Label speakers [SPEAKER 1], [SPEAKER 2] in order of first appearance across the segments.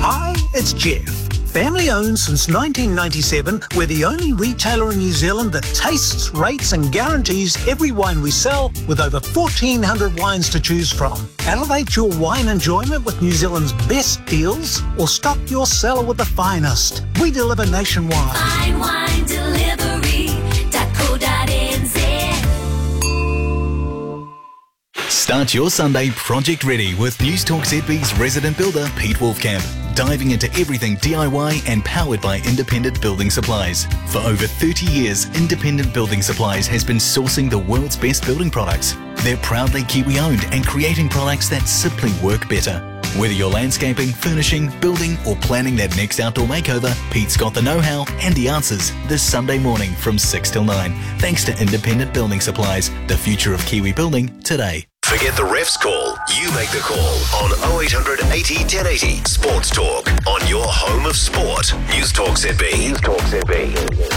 [SPEAKER 1] Hi, it's Jeff. Family owned since 1997, we're the only retailer in New Zealand that tastes, rates and guarantees every wine we sell with over 1,400 wines to choose from. Elevate your wine enjoyment with New Zealand's best deals or stock your cellar with the finest. We deliver nationwide.
[SPEAKER 2] Fine wine delivery.co.nz.
[SPEAKER 3] Start your Sunday project ready with Newstalk ZB's resident builder, Pete Wolfcamp. Diving into everything DIY and powered by Independent Building Supplies. For over 30 years, Independent Building Supplies has been sourcing the world's best building products. They're proudly Kiwi-owned and creating products that simply work better. Whether you're landscaping, furnishing, building or planning that next outdoor makeover, Pete's got the know-how and the answers this Sunday morning from 6 till 9. Thanks to Independent Building Supplies, the future of Kiwi building today.
[SPEAKER 4] Forget the ref's call. You make the call on 0800 80 1080 Sports Talk on your home of sport. Newstalk ZB. Newstalk ZB.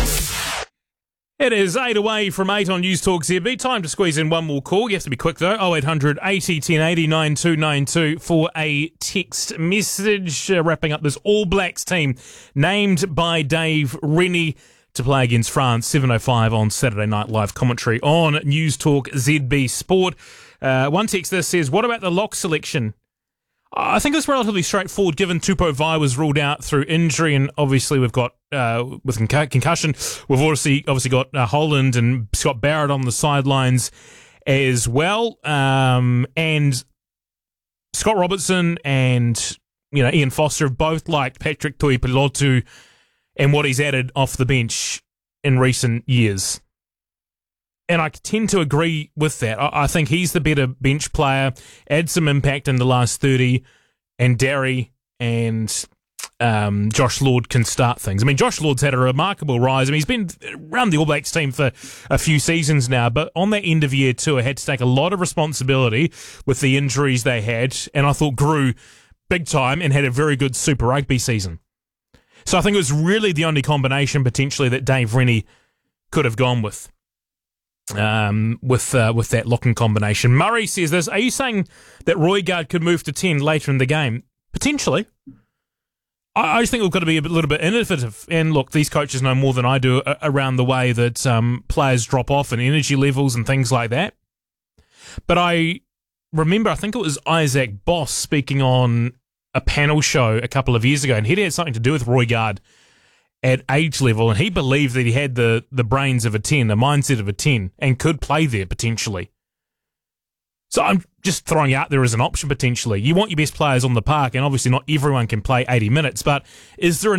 [SPEAKER 5] It is 8 away from 8 on Newstalk ZB. Time to squeeze in one more call. You have to be quick though. 0800 80 1080 9292 for a text message. Wrapping up this All Blacks team named by Dave Rennie to play against France. 7:05 on Saturday Night Live commentary on Newstalk ZB Sport. One texter says, what about the lock selection? I think it's relatively straightforward given Tupou Vaa'i was ruled out through injury, and obviously we've got, with concussion, we've obviously got Holland and Scott Barrett on the sidelines as well. And Scott Robertson and, Ian Foster have both liked Patrick Tuipulotu and what he's added off the bench in recent years. And I tend to agree with that. I think he's the better bench player, adds some impact in the last 30, and Darry and Josh Lord can start things. I mean, Josh Lord's had a remarkable rise. I mean, he's been around the All Blacks team for a few seasons now, but on that end of year tour, had to take a lot of responsibility with the injuries they had, and I thought grew big time and had a very good Super Rugby season. So I think it was really the only combination potentially that Dave Rennie could have gone with. With that locking combination. Murray says this, are you saying that Roygaard could move to 10 later in the game? Potentially. I just think we've got to be a little bit innovative. And look, these coaches know more than I do around the way that players drop off and energy levels and things like that. But I remember, I think it was Isaac Boss speaking on a panel show a couple of years ago, and he had something to do with Roygaard at age level, and he believed that he had the brains of a 10, the mindset of a 10, and could play there potentially. So I'm just throwing out there as an option potentially. You want your best players on the park, and obviously not everyone can play 80 minutes, but is there